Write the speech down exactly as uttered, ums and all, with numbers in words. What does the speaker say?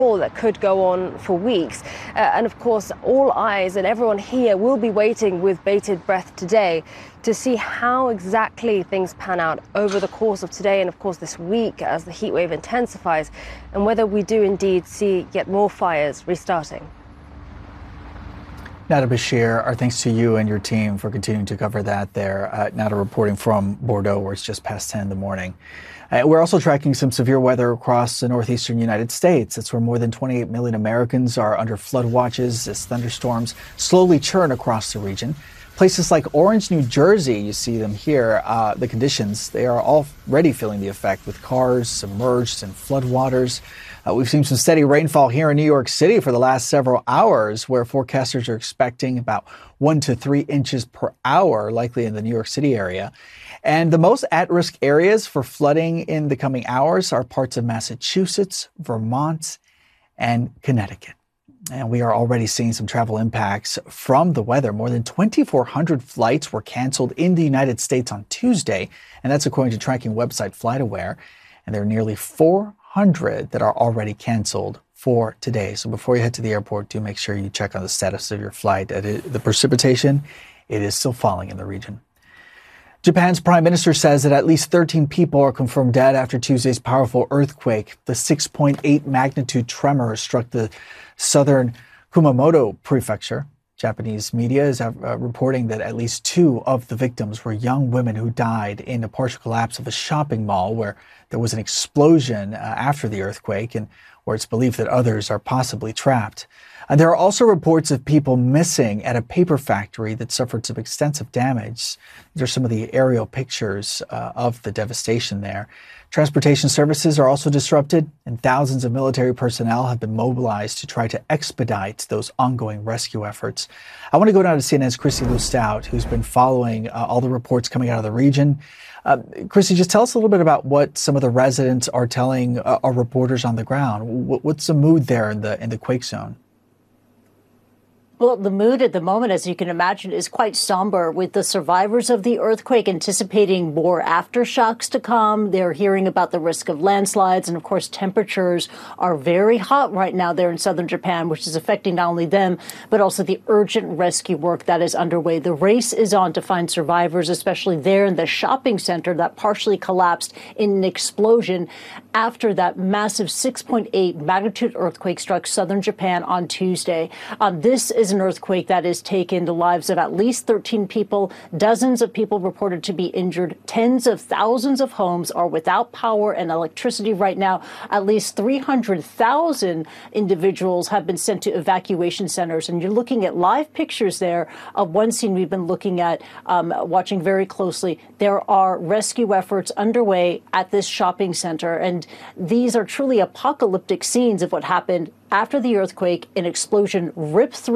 that could go on for weeks. Uh, and of course, all eyes and everyone here will be waiting with bated breath today to see how exactly things pan out over the course of today and of course this week as the heat wave intensifies, and whether we do indeed see yet more fires restarting. Nada Bashir, our thanks to you and your team for continuing to cover that there. Uh, Nada reporting from Bordeaux, where it's just past ten in the morning. Uh, we're also tracking some severe weather across the northeastern United States. It's where more than twenty-eight million Americans are under flood watches as thunderstorms slowly churn across the region. Places like Orange, New Jersey, you see them here, uh, the conditions, they are already feeling the effect with cars submerged in floodwaters. Uh, we've seen some steady rainfall here in New York City for the last several hours, where forecasters are expecting about one to three inches per hour, likely in the New York City area. And the most at-risk areas for flooding in the coming hours are parts of Massachusetts, Vermont, and Connecticut. And we are already seeing some travel impacts from the weather. More than twenty-four hundred flights were canceled in the United States on Tuesday, and that's according to tracking website FlightAware. And there are nearly four hundred that are already canceled for today. So before you head to the airport, do make sure you check on the status of your flight. The precipitation, it is still falling in the region. Japan's prime minister says that at least thirteen people are confirmed dead after Tuesday's powerful earthquake. The six point eight magnitude tremor struck the southern Kumamoto prefecture. Japanese media is uh, reporting that at least two of the victims were young women who died in a partial collapse of a shopping mall where there was an explosion uh, after the earthquake, and where it's believed that others are possibly trapped. And there are also reports of people missing at a paper factory that suffered some extensive damage. These are some of the aerial pictures uh, of the devastation there. Transportation services are also disrupted, and thousands of military personnel have been mobilized to try to expedite those ongoing rescue efforts. I want to go down to C N N's Chrissy Lu Stout, who's been following uh, all the reports coming out of the region. Uh, Chrissy, just tell us a little bit about what some of the residents are telling uh, our reporters on the ground. W- what's the mood there in the in the quake zone? Well, the mood at the moment, as you can imagine, is quite somber, with the survivors of the earthquake anticipating more aftershocks to come. They're hearing about the risk of landslides. And of course, temperatures are very hot right now there in southern Japan, which is affecting not only them, but also the urgent rescue work that is underway. The race is on to find survivors, especially there in the shopping center that partially collapsed in an explosion after that massive six point eight magnitude earthquake struck southern Japan on Tuesday. Um, this is an earthquake that has taken the lives of at least thirteen people, dozens of people reported to be injured. Tens of thousands of homes are without power and electricity right now. At least three hundred thousand individuals have been sent to evacuation centers. And you're looking at live pictures there of one scene we've been looking at, um, watching very closely. There are rescue efforts underway at this shopping center, and these are truly apocalyptic scenes of what happened after the earthquake. An explosion ripped through